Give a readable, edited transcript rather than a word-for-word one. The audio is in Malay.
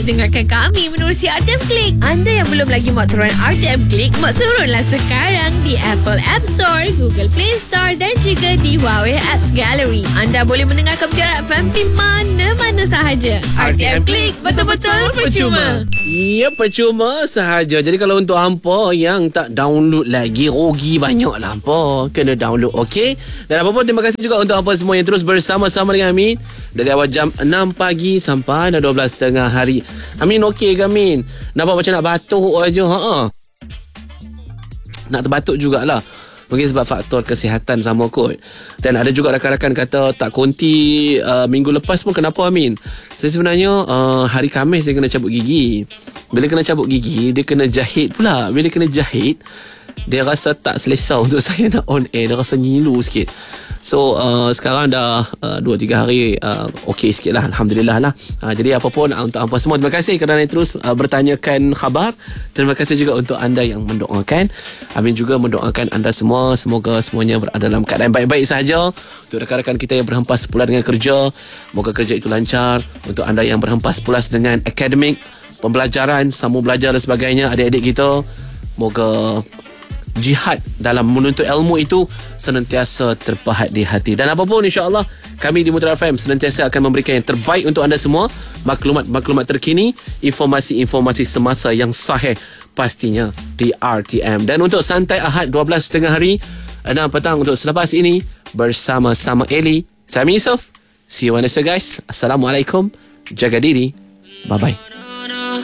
dengarkan kami menerusi RTM Klik. Anda yang belum lagi mak turun RTM Klik, mak turunlah sekarang di Apple App Store, Google Play Store dan juga di Huawei Apps Gallery. Anda boleh mendengarkan Mutiara FM di mana-mana sahaja. RTM Klik, betul-betul percuma. Ya, percuma sahaja. Jadi kalau untuk hampa yang tak download lagi, rugi banyak lah hampa. Kena download, okey? Dan apa-apa, terima kasih juga untuk hampa semua yang terus bersama-sama dengan Amin dari awal jam 6 pagi sampai dah 12.30 hari. Amin okey ke Amin? Nampak macam nak batuk aja. Nak terbatuk jugalah. Mungkin sebab faktor kesihatan sama kot. Dan ada juga rakan-rakan kata tak konti minggu lepas pun. Kenapa Amin? Saya sebenarnya hari Khamis dia kena cabut gigi. Bila kena cabut gigi, dia kena jahit pula. Bila kena jahit, dia rasa tak selesa untuk saya nak on air. Dia rasa nyilu sikit. So sekarang dah 2-3 hari okey sikit lah, Alhamdulillah lah. Jadi apa pun untuk hampa semua, terima kasih kerana terus bertanyakan khabar. Terima kasih juga untuk anda yang mendoakan. Amin juga mendoakan anda semua, semoga semuanya berada dalam keadaan baik-baik sahaja. Untuk rakan-rakan kita yang berhempas pula dengan kerja, moga kerja itu lancar. Untuk anda yang berhempas pula dengan akademik, pembelajaran, sambung belajar dan sebagainya, adik-adik kita, moga jihad dalam menuntut ilmu itu senantiasa terpahat di hati. Dan apapun, insya-Allah kami di Mutiara FM senantiasa akan memberikan yang terbaik untuk anda semua. Maklumat-maklumat terkini, informasi-informasi semasa yang sahih pastinya di RTM. Dan untuk santai Ahad 12.30 hari 6 petang untuk selepas ini bersama-sama Eli, saya Yusof. See you on Wednesday guys. Assalamualaikum. Jaga diri. Bye-bye.